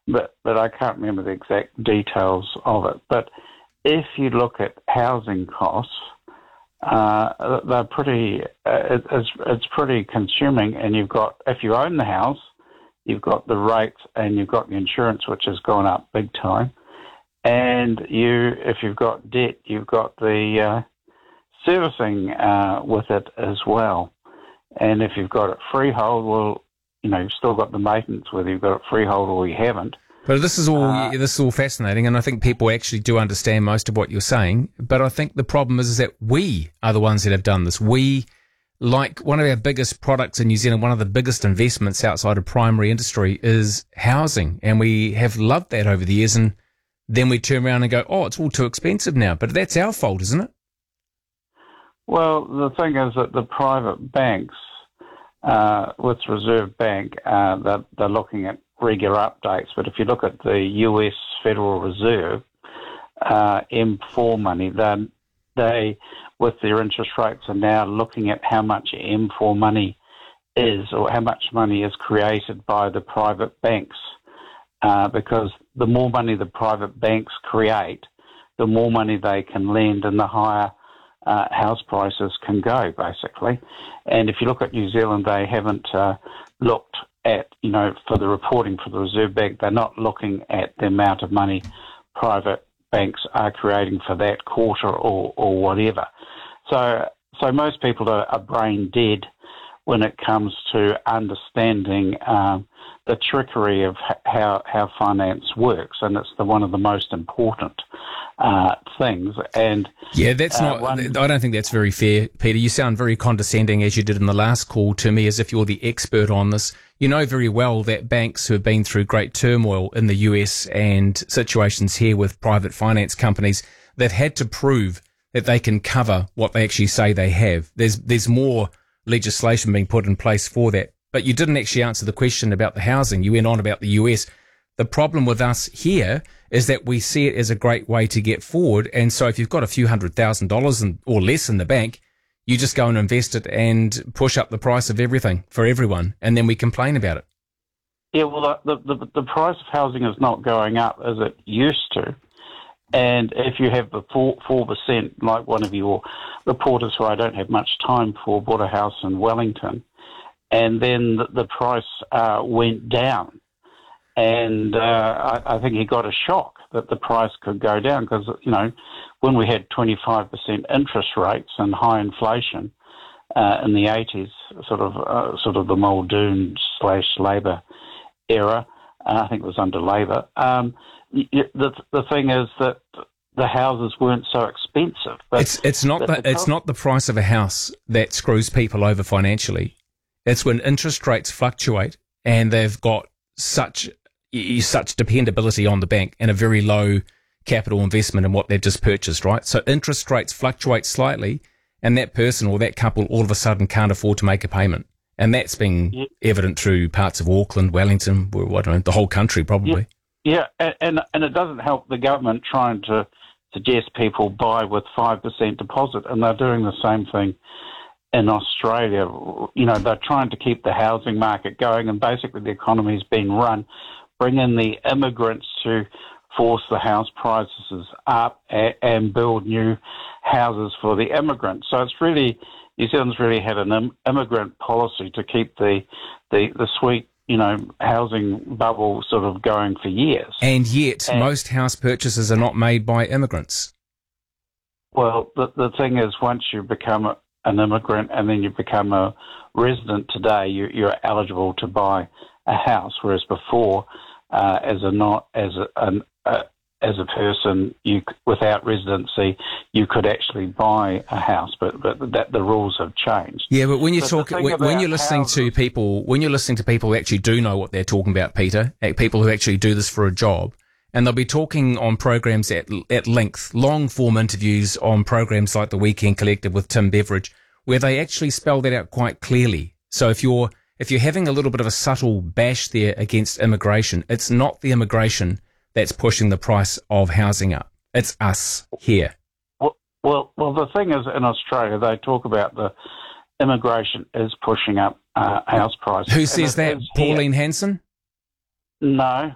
but I can't remember the exact details of it. But if you look at housing costs, they're pretty. It's pretty consuming, and if you own the house, you've got the rates and you've got the insurance, which has gone up big time. And if you've got debt, you've got the servicing with it as well. And if you've got it freehold, well, you've still got the maintenance, whether you've got it freehold or you haven't. But this is all fascinating, and I think people actually do understand most of what you're saying. But I think the problem is that we are the ones that have done this. We, like one of our biggest products in New Zealand, one of the biggest investments outside of primary industry is housing, and we have loved that over the years. And then we turn around and go, oh, it's all too expensive now. But that's our fault, isn't it? Well, the thing is that the private banks, with Reserve Bank, they're looking at regular updates. But if you look at the US Federal Reserve, M4 money, they, with their interest rates, are now looking at how much M4 money is, or how much money is created by the private banks. Because the more money the private banks create, the more money they can lend and the higher house prices can go, basically. And if you look at New Zealand, they haven't looked at, for the reporting for the Reserve Bank, they're not looking at the amount of money private banks are creating for that quarter or whatever. So most people are brain dead when it comes to understanding the trickery of how finance works, and it's one of the most important things. And yeah, that's not. I don't think that's very fair, Peter. You sound very condescending, as you did in the last call to me, as if you're the expert on this. You know very well that banks who have been through great turmoil in the US and situations here with private finance companies, they've had to prove that they can cover what they actually say they have. There's more legislation being put in place for that. But you didn't actually answer the question about the housing. You went on about the US. The problem with us here is that we see it as a great way to get forward. And so if you've got a few $100,000 or less in the bank, you just go and invest it and push up the price of everything for everyone. And then we complain about it. Yeah, well, the price of housing is not going up as it used to. And if you have the 4%, like one of your reporters who I don't have much time for, bought a house in Wellington, and then the price went down. And I think he got a shock that the price could go down because, when we had 25% interest rates and high inflation in the 80s, sort of the Muldoon/Labor era, I think it was under Labor, the thing is that the houses weren't so expensive. But it's not the price of a house that screws people over financially. It's when interest rates fluctuate and they've got such dependability on the bank and a very low capital investment in what they've just purchased, right? So interest rates fluctuate slightly and that person or that couple all of a sudden can't afford to make a payment. And that's been evident through parts of Auckland, Wellington, the whole country probably. Yeah, and it doesn't help the government trying to suggest people buy with 5% deposit, and they're doing the same thing in Australia. They're trying to keep the housing market going, and basically the economy's been run. Bring in the immigrants to force the house prices up and build new houses for the immigrants. So it's really, New Zealand's really had an immigrant policy to keep the sweet, housing bubble sort of going for years. And yet, most house purchases are not made by immigrants. Well, the thing is, once you become an immigrant and then you become a resident today, you're eligible to buy a house, whereas before, as a person without residency, you could actually buy a house, but that the rules have changed. Yeah, but when you're listening to people who actually do know what they're talking about, Peter, people who actually do this for a job, and they'll be talking on programs at length, long form interviews on programs like the Weekend Collective with Tim Beveridge, where they actually spell that out quite clearly. So if you're having a little bit of a subtle bash there against immigration, it's not the immigration that's pushing the price of housing up. It's us here. Well, the thing is, in Australia, they talk about the immigration is pushing up house prices. Who says that? Pauline Hanson? No,